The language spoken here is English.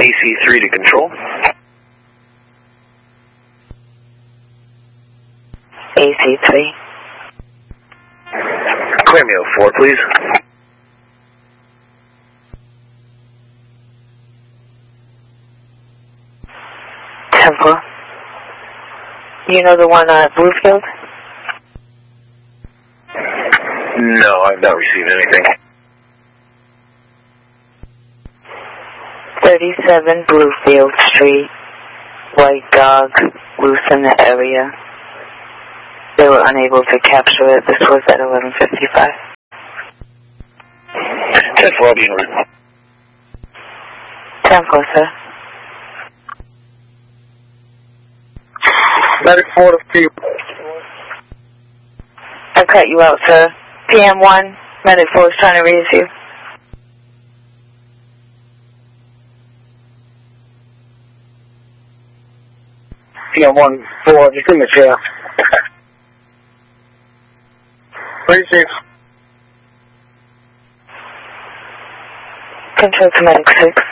AC3 to control. AC3. Clear me 04, please. Temple. You know the one at Bluefield? No, I've not received anything. 37 Bluefield Street. White dog loose in the area. They were unable to capture it. This was at 11:55. 10-4, I'll be en route. 10-4, sir. Medic 4 to field. I cut you out, sir. PM1, Medic 4 is trying to reach you. PM1, 4, just in the chair. 36. Control to Medic 6.